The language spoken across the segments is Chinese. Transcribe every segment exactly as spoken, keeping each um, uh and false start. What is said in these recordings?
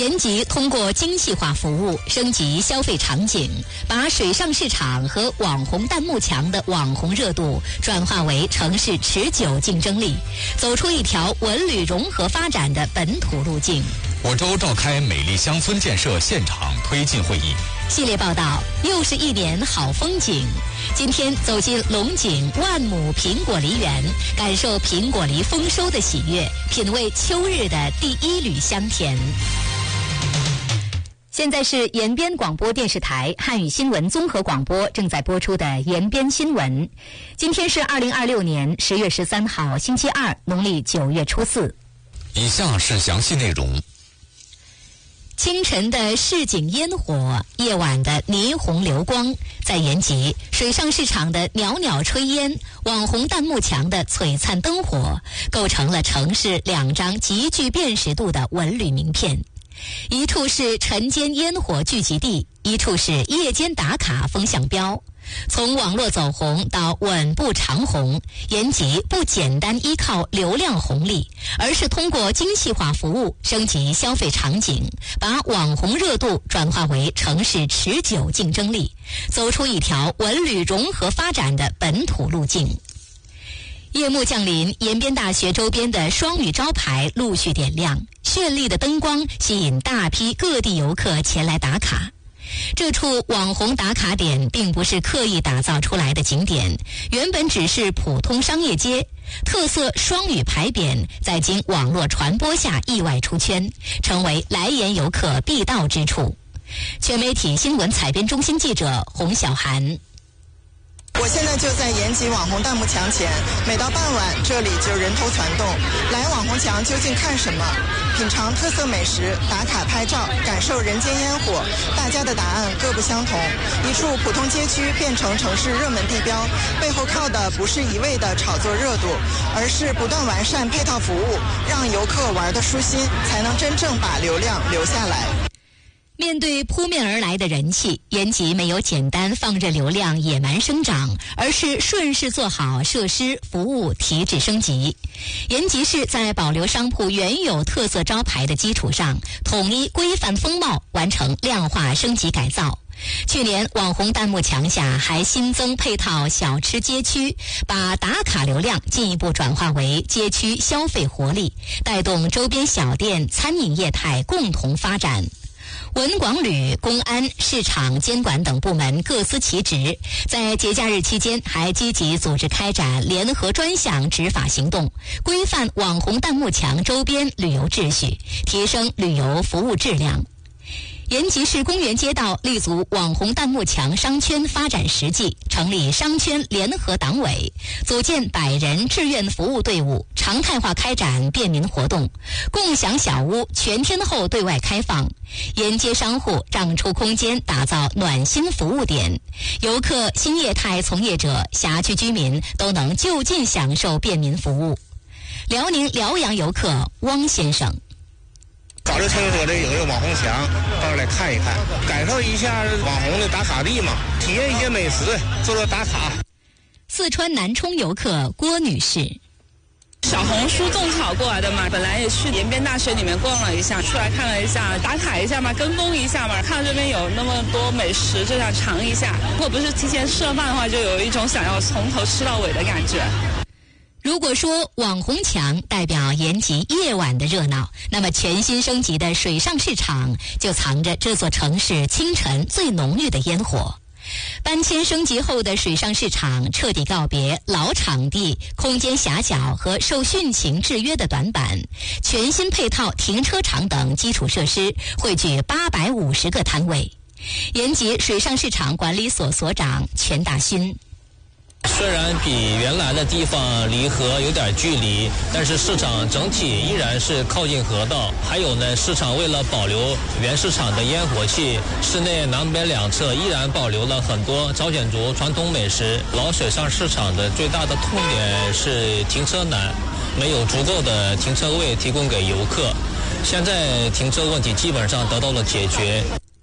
延吉通过精细化服务升级消费场景，把水上市场和网红弹幕墙的网红热度转化为城市持久竞争力，走出一条文旅融合发展的本土路径。 我州召开美丽乡村建设现场推进会议。 系列报道，又是一年好风景。今天走进龙井万亩苹果梨园，感受苹果梨丰收的喜悦，品味秋日的第一缕香甜。现在是延边广播电视台汉语新闻综合广播正在播出的延边新闻。今天是二零二六年十月十三号星期二，农历九月初四。 以下是详细内容。 清晨的市井烟火，夜晚的霓虹流光，在延吉水上市场的袅袅炊烟，网红弹幕墙的璀璨灯火，构成了城市两张极具辨识度的文旅名片。一处是晨间烟火聚集地，一处是夜间打卡风向标。从网络走红到稳步长红，延吉不简单依靠流量红利，而是通过精细化服务升级消费场景，把网红热度转化为城市持久竞争力，走出一条文旅融合发展的本土路径。夜幕降临，延边大学周边的双语招牌陆续点亮，绚丽的灯光吸引大批各地游客前来打卡。这处网红打卡点并不是刻意打造出来的景点，原本只是普通商业街，特色双语牌匾在经网络传播下意外出圈，成为来延游客必到之处。全媒体新闻采编中心记者洪小涵。 我现在就在延吉网红弹幕墙前，每到傍晚这里就人头攒动。来网红墙究竟看什么？品尝特色美食，打卡拍照，感受人间烟火，大家的答案各不相同。一处普通街区变成城市热门地标，背后靠的不是一味的炒作热度，而是不断完善配套服务，让游客玩得舒心，才能真正把流量留下来。 面对扑面而来的人气，延吉没有简单放任流量野蛮生长，而是顺势做好设施服务提质升级。延吉市在保留商铺原有特色招牌的基础上，统一规范风貌，完成量化升级改造。去年网红弹幕墙下还新增配套小吃街区，把打卡流量进一步转化为街区消费活力，带动周边小店餐饮业态共同发展。文广旅、公安、市场监管等部门各司其职，在节假日期间还积极组织开展联合专项执法行动，规范网红弹幕墙周边旅游秩序，提升旅游服务质量。延吉市公园街道立足网红弹幕墙商圈发展实际，成立商圈联合党委，组建百人志愿服务队伍，常态化开展便民活动。共享小屋全天候对外开放，沿街商户让出空间，打造暖心服务点。游客、新业态从业者、辖区居民都能就近享受便民服务。辽宁辽阳游客汪先生。 早就听说这有一个网红墙，到这来看一看，感受一下网红的打卡地嘛，体验一些美食，做做打卡。 四川南充游客郭女士。 小红书种草过来的嘛，本来也去延边大学里面逛了一下，出来看了一下，打卡一下嘛，跟风一下嘛，看到这边有那么多美食，就想尝一下。如果不是提前吃了饭的话，就有一种想要从头吃到尾的感觉。 如果说网红墙代表延吉夜晚的热闹，那么全新升级的水上市场就藏着这座城市清晨最浓郁的烟火。搬迁升级后的水上市场彻底告别老场地、空间狭小和受汛情制约的短板，全新配套停车场等基础设施，汇聚八百五十个摊位。延吉水上市场管理所所长全大勋。 虽然比原来的地方离河有点距离，但是市场整体依然是靠近河道。还有呢，市场为了保留原市场的烟火气，市内南北两侧依然保留了很多朝鲜族传统美食。老水上市场的最大的痛点是停车难，没有足够的停车位提供给游客。现在停车问题基本上得到了解决。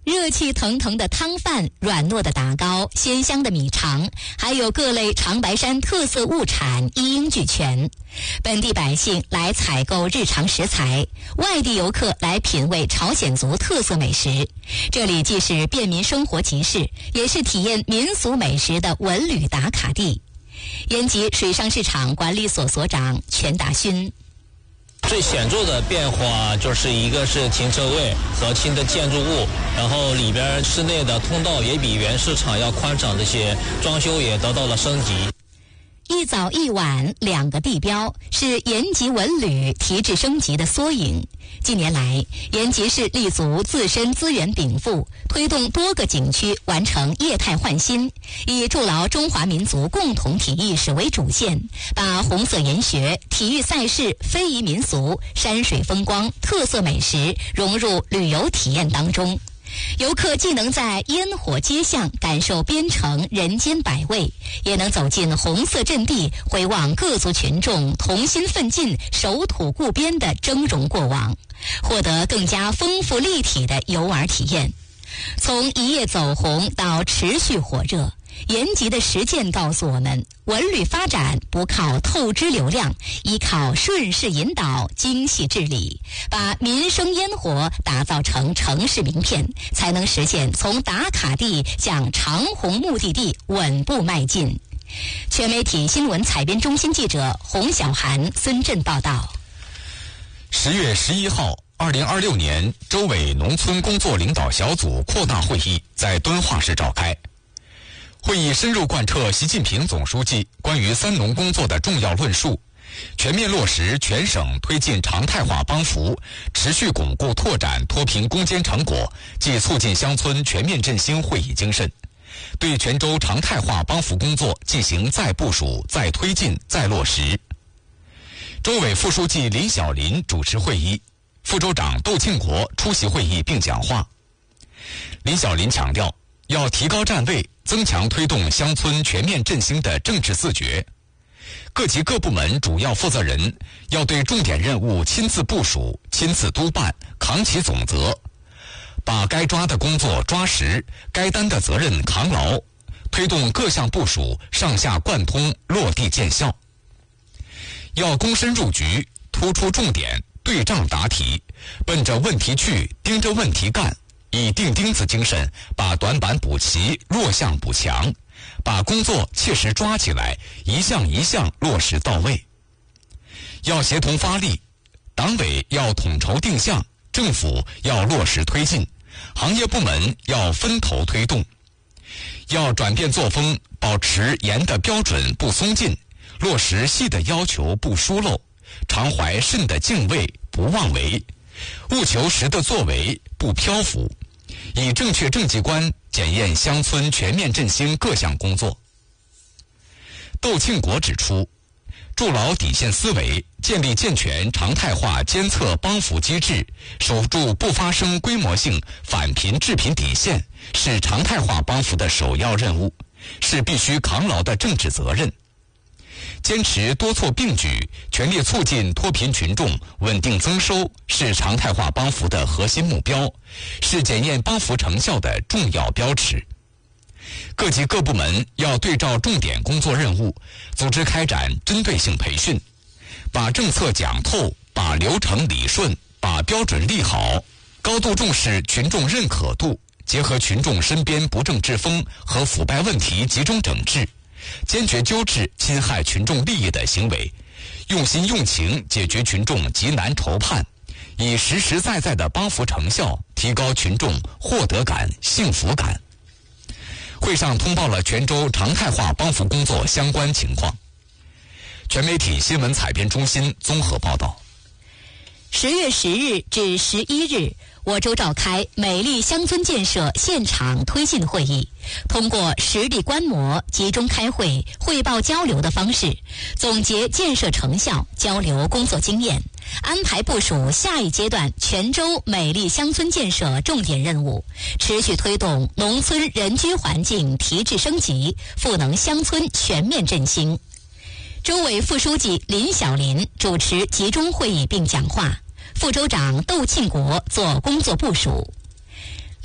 热气腾腾的汤饭、软糯的打糕、鲜香的米肠，还有各类长白山特色物产一应俱全。本地百姓来采购日常食材，外地游客来品味朝鲜族特色美食。这里既是便民生活集市，也是体验民俗美食的文旅打卡地。延吉水上市场管理所所长全大勋。 最显著的变化就是一个是停车位和新的建筑物，然后里边室内的通道也比原市场要宽敞，这些装修也得到了升级。 一早一晚两个地标是延吉文旅提质升级的缩影。近年来，延吉市立足自身资源禀赋，推动多个景区完成业态换新，以筑牢中华民族共同体意识为主线，把红色研学、体育赛事、非遗民俗、山水风光、特色美食融入旅游体验当中。游客既能在烟火街巷感受边城人间百味，也能走进红色阵地，回望各族群众同心奋进、守土固边的峥嵘过往，获得更加丰富立体的游玩体验。从一夜走红到持续火热，延吉的实践告诉我们，文旅发展不靠透支流量，依靠顺势引导、精细治理，把民生烟火打造成城市名片，才能实现从打卡地向长虹目的地稳步迈进。全媒体新闻采编中心记者洪小涵、孙振报道。 十月十一号，二零二六年州委农村工作领导小组扩大会议在敦化市召开。会议深入贯彻习近平总书记关于三农工作的重要论述，全面落实全省推进常态化帮扶，持续巩固拓展脱贫攻坚成果及促进乡村全面振兴会议精神，对全州常态化帮扶工作进行再部署、再推进、再落实。州委副书记林小林主持会议，副州长窦庆国出席会议并讲话。林小林强调，要提高站位，增强推动乡村全面振兴的政治自觉。各级各部门主要负责人要对重点任务亲自部署、亲自督办，扛起总责，把该抓的工作抓实，该担的责任扛牢，推动各项部署上下贯通、落地见效。要躬身入局，突出重点，对仗答题，奔着问题去，盯着问题干，以钉钉子精神把短板补齐，弱项补强，把工作切实抓起来，一项一项落实到位。要协同发力，党委要统筹定向，政府要落实推进，行业部门要分头推动。要转变作风，保持严的标准不松劲，落实细的要求不疏漏，常怀慎的敬畏不妄为，务求实的作为不漂浮，以正确政绩观检验乡村全面振兴各项工作。窦庆国指出，筑牢底线思维，建立健全常态化监测帮扶机制，守住不发生规模性反贫致贫底线，是常态化帮扶的首要任务，是必须扛牢的政治责任。坚持多措并举，全力促进脱贫群众稳定增收，是常态化帮扶的核心目标，是检验帮扶成效的重要标尺。各级各部门要对照重点工作任务，组织开展针对性培训，把政策讲透，把流程理顺，把标准立好，高度重视群众认可度，结合群众身边不正之风和腐败问题集中整治，坚决纠治侵害群众利益的行为，用心用情解决群众急难愁盼，以实实在在的帮扶成效提高群众获得感、幸福感。会上通报了全州常态化帮扶工作相关情况。全媒体新闻采编中心综合报道。 十月十日至十一日，我州召开美丽乡村建设现场推进会议，通过实地观摩、集中开会、汇报交流的方式，总结建设成效，交流工作经验，安排部署下一阶段全州美丽乡村建设重点任务，持续推动农村人居环境提质升级，赋能乡村全面振兴。州委副书记林小林主持集中会议并讲话，副州长窦庆国做工作部署。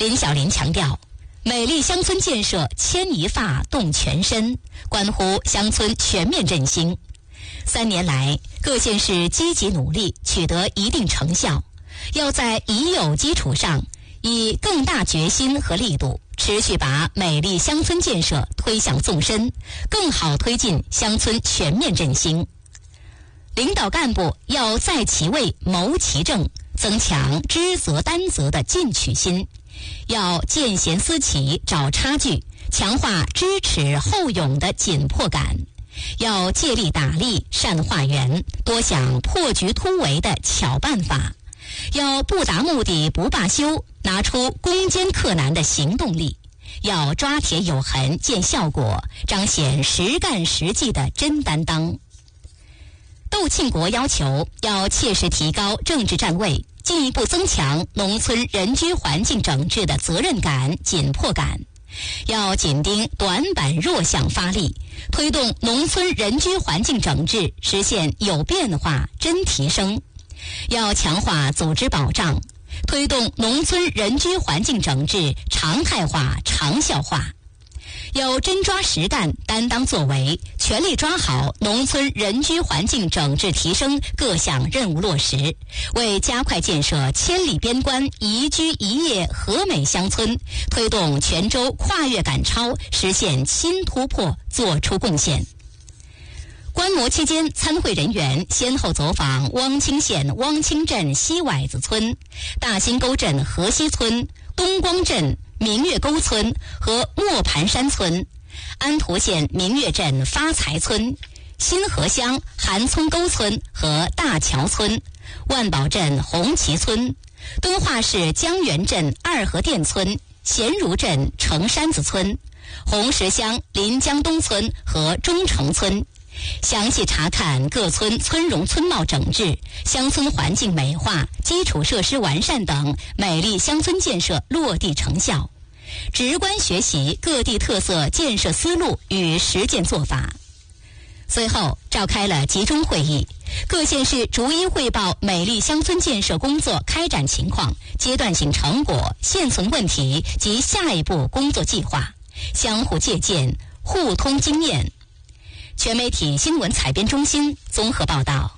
林小林强调，美丽乡村建设牵一发动全身，关乎乡村全面振兴。三年来，各县市积极努力，取得一定成效，要在已有基础上，以更大决心和力度，持续把美丽乡村建设推向纵深，更好推进乡村全面振兴。领导干部要在其位谋其政，增强知责担责的进取心，要见贤思齐找差距，强化知耻后勇的紧迫感，要借力打力善化缘，多想破局突围的巧办法，要不达目的不罢休，拿出攻坚克难的行动力，要抓铁有痕见效果，彰显实干实际的真担当。窦庆国要求要切实提高政治站位，进一步增强农村人居环境整治的责任感、紧迫感，要紧盯短板弱项发力，推动农村人居环境整治实现有变化、真提升，要强化组织保障，推动农村人居环境整治常态化、长效化。要真抓实干，担当作为，全力抓好农村人居环境整治提升各项任务落实，为加快建设千里边关宜居宜业和美乡村，推动泉州跨越赶超，实现新突破作出贡献。观摩期间，参会人员先后走访汪清县汪清镇西崴子村、大新沟镇河西村、东光镇明月沟村和磨盘山村，安图县明月镇发财村、新河乡韩村沟村和大桥村、万宝镇红旗村、敦化市江源镇二河店村、咸如镇城山子村、红石乡临江东村和中城村，详细查看各村村容村貌整治、乡村环境美化、基础设施完善等美丽乡村建设落地成效，直观学习各地特色建设思路与实践做法。随后召开了集中会议，各县市逐一汇报美丽乡村建设工作开展情况、阶段性成果、现存问题及下一步工作计划，相互借鉴，互通经验。全媒体新闻采编中心综合报道。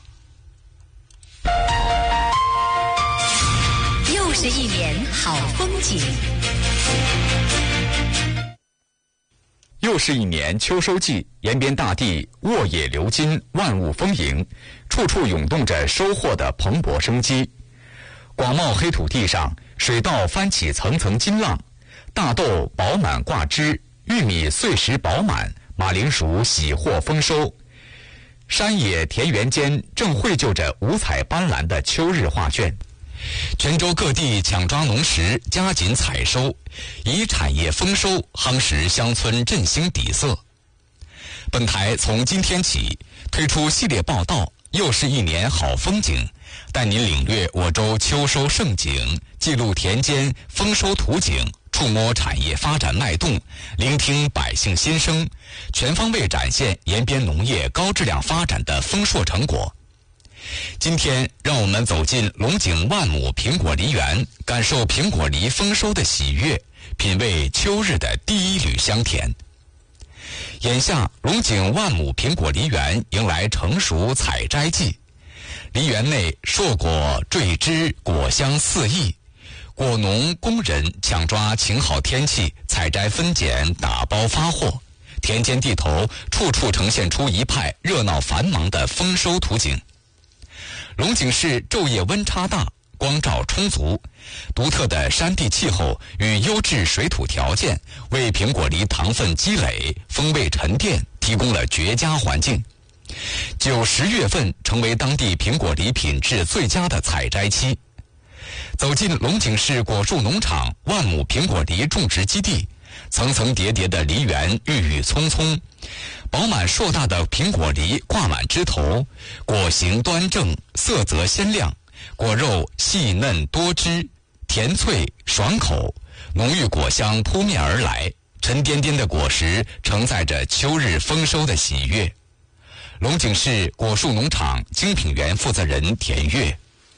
又是一年好风景， 又是一年秋收季，延边大地沃野流金，万物丰盈，处处涌动着收获的蓬勃生机。广袤黑土地上，水稻翻起层层金浪，大豆饱满挂枝，玉米穗实饱满，马铃薯喜获丰收。山野田园间正绘就着五彩斑斓的秋日画卷。泉州各地抢抓农时，加紧采收，以产业丰收夯实乡村振兴底色。本台从今天起推出系列报道，又是一年好风景，带您领略我州秋收盛景，记录田间丰收图景，触摸产业发展脉动，聆听百姓心声，全方位展现延边农业高质量发展的丰硕成果。今天让我们走进龙井万亩苹果梨园，感受苹果梨丰收的喜悦，品味秋日的第一缕香甜。眼下龙井万亩苹果梨园迎来成熟采摘季，梨园内硕果缀枝，果香四溢，果农工人抢抓晴好天气，采摘分拣打包发货，田间地头处处呈现出一派热闹繁忙的丰收图景。龙井市昼夜温差大，光照充足，独特的山地气候与优质水土条件为苹果梨糖分积累、风味沉淀提供了绝佳环境。九十月份成为当地苹果梨品质最佳的采摘期。走进龙井市果树农场万亩苹果梨种植基地，层层叠叠的梨园郁郁葱葱，饱满硕大的苹果梨挂满枝头，果形端正，色泽鲜亮，果肉细嫩多汁，甜脆爽口，浓郁果香扑面而来，沉甸甸的果实承载着秋日丰收的喜悦。龙井市果树农场精品园负责人田月，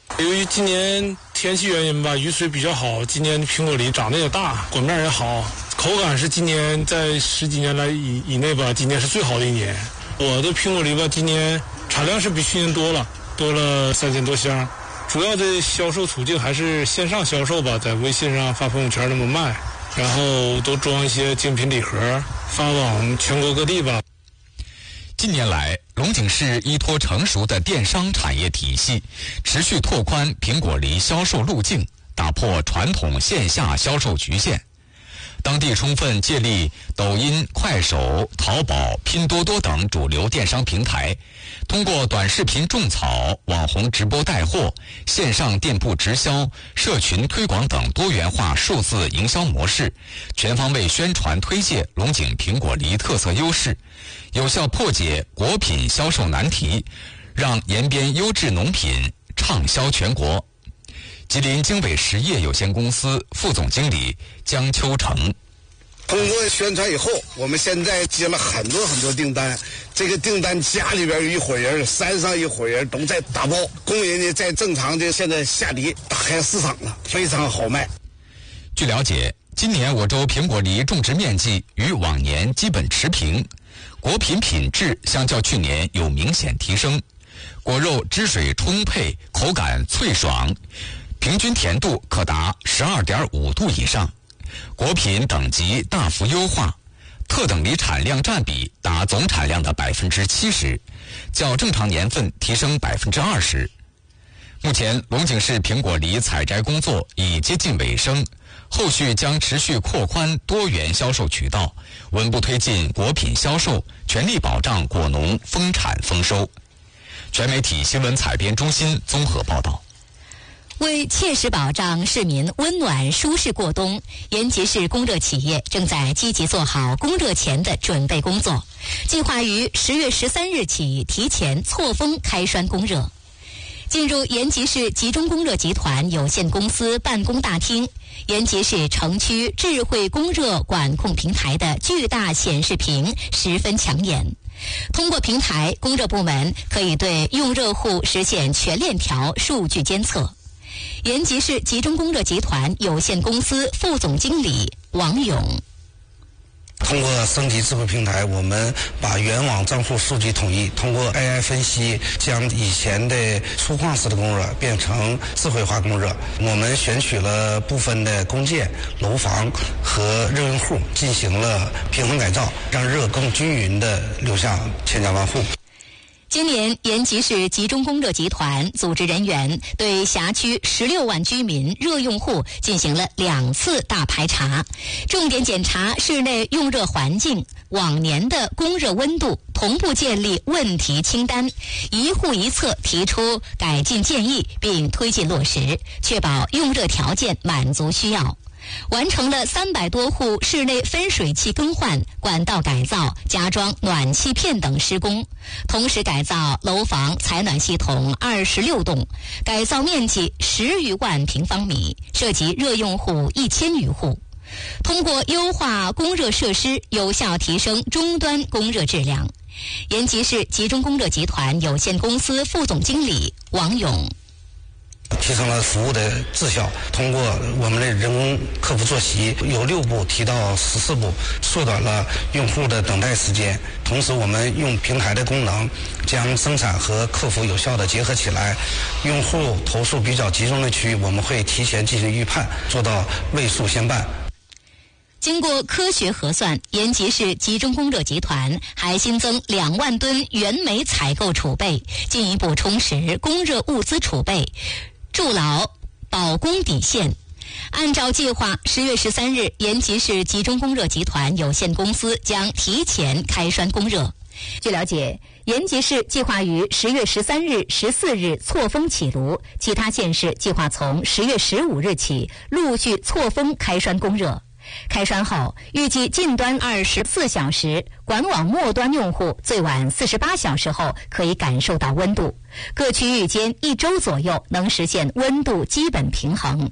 由于今年天气原因吧，雨水比较好，今年的苹果梨长得也大，果面也好，口感是今年在十几年来以以内吧，今年是最好的一年。我的苹果梨吧，今年产量是比去年多了，多了三千多箱。主要的销售途径还是线上销售吧，在微信上发朋友圈那么卖，然后都装一些精品礼盒，发往全国各地吧。 近年来，龙井市依托成熟的电商产业体系，持续拓宽苹果梨销售路径，打破传统线下销售局限。当地充分借力抖音、快手、淘宝、拼多多等主流电商平台，通过短视频种草、网红直播带货、线上店铺直销、社群推广等多元化数字营销模式，全方位宣传推介龙井苹果梨特色优势，有效破解果品销售难题，让延边优质农品畅销全国。吉林经纬实业有限公司副总经理江秋成： 通过宣传以后，我们现在接了很多很多订单，这个订单家里边有一伙人，山上一伙人都在打包，工人呢在正常的现在下梨打开市场了，非常好卖。 据了解，今年我州苹果梨种植面积与往年基本持平，果品品质相较去年有明显提升，果肉汁水充沛，口感脆爽，平均甜度可达 十二点五 度以上，果品等级大幅优化，特等梨产量占比达总产量的 百分之七十， 较正常年份提升 百分之二十。 目前龙井市苹果梨采摘工作已接近尾声，后续将持续扩宽多元销售渠道，稳步推进果品销售，全力保障果农丰产丰收。全媒体新闻采编中心综合报道。 为切实保障市民温暖舒适过冬，延吉市供热企业正在积极做好供热前的准备工作，计划于十月十三日起提前错峰开栓供热。进入延吉市集中供热集团有限公司办公大厅，延吉市城区智慧供热管控平台的巨大显示屏十分抢眼。通过平台，供热部门可以对用热户实现全链条数据监测。延吉市集中供热集团有限公司副总经理王勇： 通过升级智慧平台，我们把原网账户数据统一，通过 A I 分析，将以前的粗犷式的供热变成智慧化供热。我们选取了部分的公建、楼房和热用户进行了平衡改造，让热更均匀地流向千家万户。 今年，延吉市集中供热集团组织人员对辖区十六万居民热用户进行了两次大排查，重点检查室内用热环境、往年的供热温度，同步建立问题清单，一户一策提出改进建议，并推进落实，确保用热条件满足需要。完成了三百多户室内分水器更换、管道改造、加装暖气片等施工，同时改造楼房采暖系统二十六栋，改造面积十余万平方米，涉及热用户一千余户。通过优化供热设施，有效提升终端供热质量。延吉市集中供热集团有限公司副总经理王勇： 提升了服务的质效，通过我们的人工客服坐席由六步提到十四步，缩短了用户的等待时间。同时，我们用平台的功能，将生产和客服有效的结合起来。用户投诉比较集中的区域，我们会提前进行预判，做到位数先办。 经过科学核算，延吉市集中供热集团还新增两万吨原煤采购储备，进一步充实供热物资储备，筑牢保供底线。按照计划，十月十三日，延吉市集中供热集团有限公司将提前开栓供热。据了解，延吉市计划于十月十三日、十四日错峰起炉，其他县市计划从十月十五日起陆续错峰开栓供热。开栓后，预计近端二十四小时，管网末端用户最晚四十八小时后可以感受到温度，各区域间一周左右能实现温度基本平衡。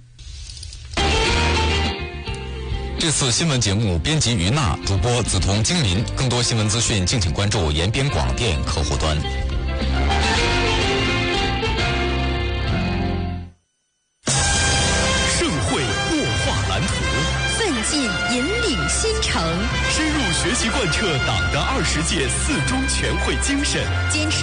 这次新闻节目编辑于娜，主播梓潼、金林。更多新闻资讯，敬请关注延边广电客户端。 学习贯彻党的二十届四中全会精神，坚持